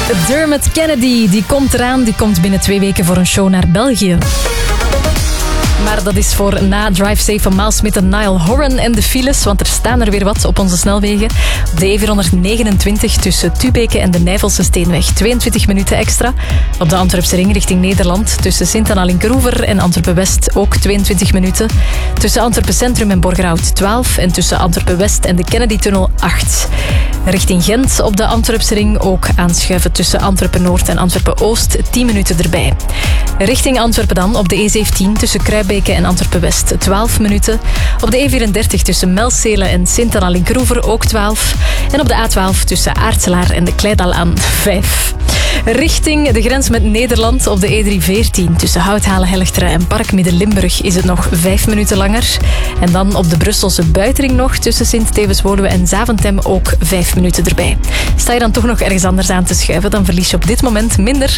Dermot Kennedy, die komt eraan. Die komt binnen 2 weken voor een show naar België. Maar dat is voor na Drive Safe van Miles Smith en Niall Horan en de files, want er staan er weer wat op onze snelwegen. Op de E429 tussen Tubeke en de Nijvelse Steenweg 22 minuten extra. Op de Antwerpse ring richting Nederland tussen Sint-Anna-Linkeroever en Antwerpen-West ook 22 minuten. Tussen Antwerpen Centrum en Borgerhout 12 en tussen Antwerpen-West en de Kennedy-tunnel 8. Richting Gent op de Antwerpse ring ook aanschuiven tussen Antwerpen-Noord en Antwerpen-Oost 10 minuten erbij. Richting Antwerpen dan op de E17 tussen Kruibeke en Antwerpen-West 12 minuten. Op de E34 tussen Melcelen en Sint-Anna-Linkeroever ook 12. En op de A12 tussen Aartselaar en de Kleidalaan 5. Richting de grens met Nederland op de E314 tussen Houthalen, Helchteren en Park Midden-Limburg is het nog 5 minuten langer. En dan op de Brusselse buitenring nog tussen Sint-Stevens-Woluwe en Zaventem ook 5 minuten erbij. Sta je dan toch nog ergens anders aan te schuiven, dan verlies je op dit moment minder